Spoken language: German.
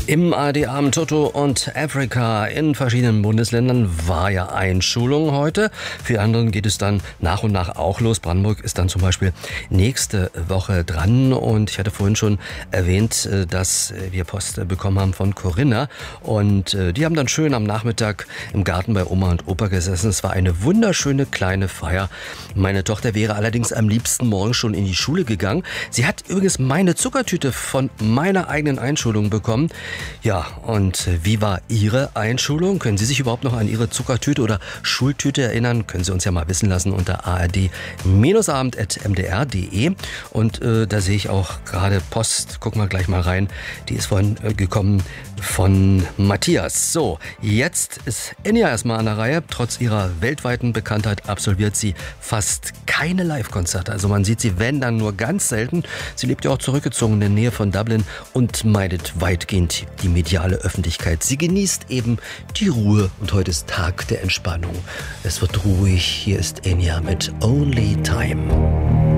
Im ARD-Abend Toto und Afrika in verschiedenen Bundesländern war ja Einschulung heute. Für anderen geht es dann nach und nach auch los. Brandenburg ist dann zum Beispiel nächste Woche dran. Und ich hatte vorhin schon erwähnt, dass wir Post bekommen haben von Corinna. Und die haben dann schön am Nachmittag im Garten bei Oma und Opa gesessen. Es war eine wunderschöne kleine Feier. Meine Tochter wäre allerdings am liebsten morgen schon in die Schule gegangen. Sie hat übrigens meine Zuckertüte von meiner eigenen Einschulung bekommen. Ja, und wie war Ihre Einschulung? Können Sie sich überhaupt noch an Ihre Zuckertüte oder Schultüte erinnern? Können Sie uns ja mal wissen lassen unter ard-abend@mdr.de. Und da sehe ich auch gerade Post. Gucken wir gleich mal rein. Die ist vorhin gekommen von Matthias. So, jetzt ist Enya erstmal an der Reihe. Trotz ihrer weltweiten Bekanntheit absolviert sie fast keine Live-Konzerte. Also man sieht sie, wenn, dann nur ganz selten. Sie lebt ja auch zurückgezogen in der Nähe von Dublin und meidet weitgehend die mediale Öffentlichkeit. Sie genießt eben die Ruhe und heute ist Tag der Entspannung. Es wird ruhig. Hier ist Enya mit Only Time.